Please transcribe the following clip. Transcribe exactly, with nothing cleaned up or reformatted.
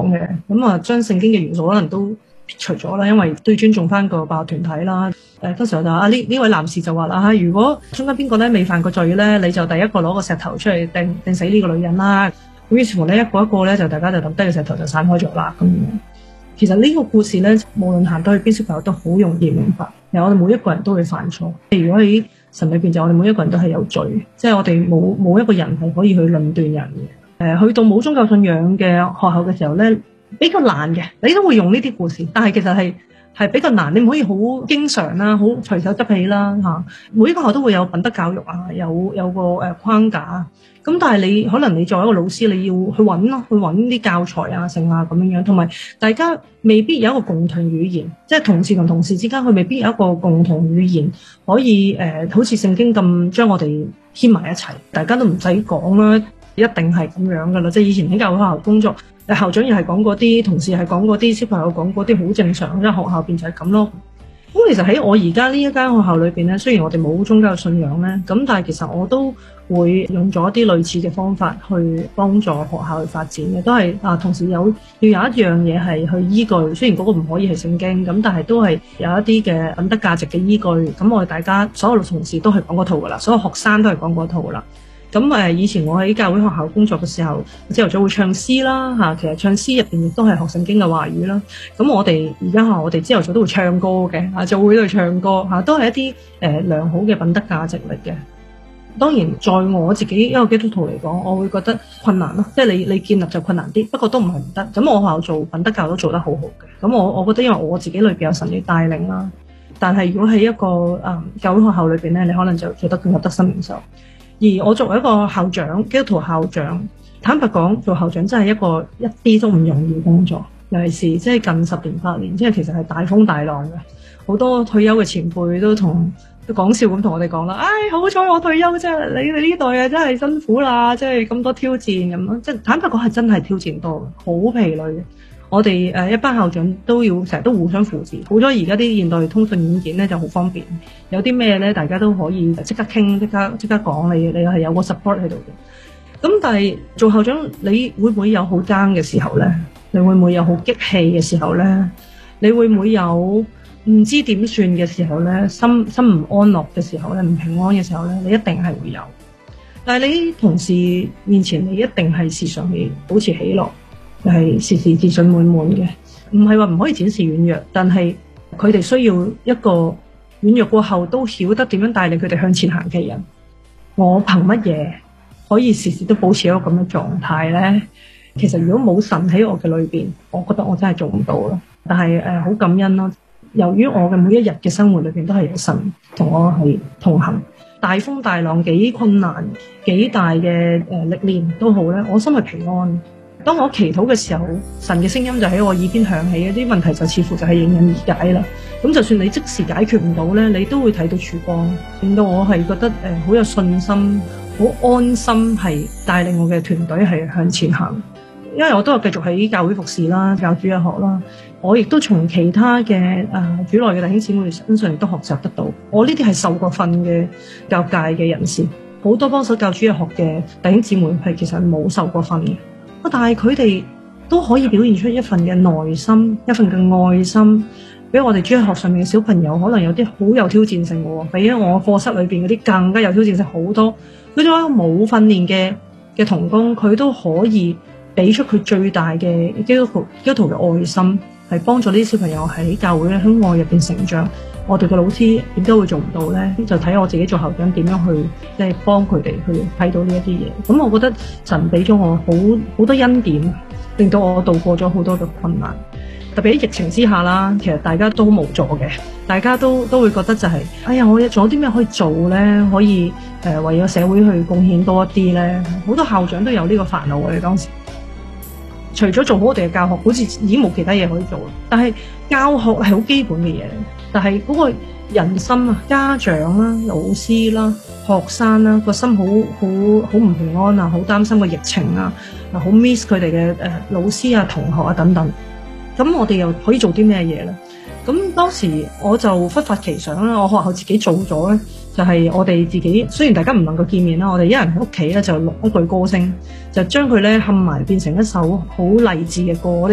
講嘅，咁啊將聖經嘅元素可能都撇除咗啦，因為都要尊重翻個辦學團體啦。誒當時我就話啊呢呢位男士就話啦嚇，如果中間邊個咧未犯過罪咧，你就第一個攞個石頭出嚟掟掟死呢個女人啦。咁於是乎咧一個一個咧就大家就抌低個石頭就散開咗啦咁樣。其實呢個故事咧，無論行到去邊小朋友都好容易明白。其實我哋每一個人都會犯錯。如果喺神裏邊就我哋每一個人都係有罪，即係我哋冇冇一個人係可以去論斷人嘅。誒、呃，去到冇宗教信仰嘅學校嘅時候咧，比較難嘅，你都會用呢啲故事，但係其實係係比較難。你唔可以好經常啦，好隨手執起啦嚇、啊。每一個學校都會有品德教育啊，有有個誒框架。咁但係你可能你作為一個老師，你要去揾咯，去揾啲教材啊、剩啊咁樣樣，同埋大家未必有一個共同語言，即係同事同同事之間，佢未必有一個共同語言可以誒、呃，好似聖經咁將我哋牽埋一齊，大家都唔使講啦，一定係咁樣噶啦。即係以前喺教會學校工作，校長又係講嗰啲，同事係講嗰啲，小朋友講嗰啲，好正常，因為學校邊就係咁咯。咁其實喺我而家呢一間學校裏邊咧，雖然我哋冇宗教信仰咧，咁但係其實我都會用咗一啲類似嘅方法去幫助學校去發展嘅，都係啊，同時有要有一樣嘢係去依據，雖然嗰個唔可以係聖經，咁但係都係有一啲嘅品德價值嘅依據。咁我哋大家所有嘅同事都係講嗰套噶啦，所有學生都係講嗰套噶啦。咁誒，以前我喺教會學校工作嘅時候，朝頭早會唱詩啦嚇，其實唱詩入邊亦都係學聖經嘅話語啦。咁我哋而家學校我哋朝頭早都會唱歌嘅，啊，就會去唱歌嚇，都係一啲誒、呃、良好嘅品德價值嚟嘅。當然，在我自己一個基督徒嚟講，我會覺得困難咯，即係你你建立就困難啲，不過都唔係唔得。咁我學校做品德教都做得好好嘅。咁我我覺得因為我自己裏邊有神嘅帶領啦，但係如果喺一個誒、嗯、教會學校裏邊咧，你可能就做得更加得心應手。而我作為一個校長，基督徒校長，坦白講，做校長真係一個一啲都唔容易嘅工作，尤其是即係近十年八年，即係其實係大風大浪嘅。好多退休嘅前輩都同都講笑咁同我哋講啦，唉，好彩我退休啫，你哋呢代啊真係辛苦啦，即係咁多挑戰咁樣，即係坦白講係真係挑戰多嘅，好疲累嘅。我哋誒、呃、一班校長都要成日都互相扶持，好咗而家啲現代通訊軟件咧就好方便，有啲咩咧大家都可以即刻傾，即刻即刻講，你你係有個 support 喺度嘅。咁但係做校長，你會唔會有好 down 嘅時候咧？你會唔會有好激氣嘅時候咧？你會唔會有唔知點算嘅時候咧？心心唔安樂嘅時候咧？唔平安嘅時候咧？你一定係會有。但係你同事面前，你一定係時常去保持喜樂。係時時自信滿滿嘅，唔係話唔可以展示軟弱，但係佢哋需要一個軟弱過後都曉得點樣帶領佢哋向前行嘅人。我憑乜嘢可以時時都保持一個咁嘅狀態呢？其實如果冇神喺我嘅裏邊，我覺得我真係做唔到咯。但係誒好感恩咯，由於我嘅每一日嘅生活裏邊都係有神同我係同行，大風大浪幾困難幾大嘅誒歷練都好咧，我心係平安。當我祈禱嘅時候，神嘅聲音就喺我耳邊響起，啲問題就似乎就係迎刃而解啦。咁就算你即時解決唔到咧，你都會睇到曙光，令到我係覺得誒好、呃、有信心，好安心係帶領我嘅團隊係向前行。因為我都有繼續喺教會服侍啦，教主日學啦，我亦都從其他嘅誒、呃、主內嘅弟兄姊妹身上亦都學習得到。我呢啲係受過訓嘅教界嘅人士，好多幫手教主日學嘅弟兄姊妹係其實冇受過訓嘅。但係佢哋都可以表現出一份嘅耐心，一份嘅愛心，俾我哋主日學上面嘅小朋友，可能有啲好有挑戰性嘅，比我課室裏邊嗰啲更加有挑戰性好多。佢做一個冇訓練嘅嘅同工，佢都可以俾出佢最大嘅基督徒基督徒嘅愛心，係幫助呢啲小朋友喺教會喺愛入邊成長。我哋嘅老師點解會做唔到咧？就睇我自己做校長點樣去即係幫佢哋去睇到呢一啲嘢。咁我覺得神俾咗我好好多恩典，令到我度過咗好多嘅困難。特別喺疫情之下啦，其實大家都無助嘅，大家都都會覺得就係、是，哎呀，我仲有啲咩可以做咧？可以誒、呃、為咗社會去貢獻多一啲咧？好多校長都有呢個煩惱。我哋當時除咗做好我哋嘅教學，好似已經冇其他嘢可以做。但係教學係好基本嘅嘢。但係嗰個人心啊，家長啦、老師啦、學生啦，個心好好好唔平安啊，好擔心個疫情啊，啊好 miss 佢哋嘅誒老師啊、同學啊等等。咁我哋又可以做啲咩嘢咧？咁當時我就忽發奇想啦，我學校自己做咗咧，就係、是、我哋自己雖然大家唔能夠見面啦，我哋一人喺屋企咧就錄一句歌聲，就將佢咧冚埋變成一首好勵志嘅歌。